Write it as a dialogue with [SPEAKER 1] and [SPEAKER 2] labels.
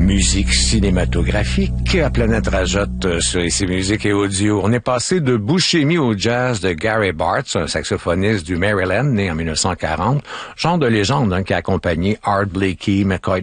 [SPEAKER 1] musique cinématographique à Planète Rajotte sur ici Musique et Audio. On est passé de Buscemi au jazz de Gary Bartz, un saxophoniste du Maryland, né en 1940, genre de légende qui a accompagné Art Blakey, McCoy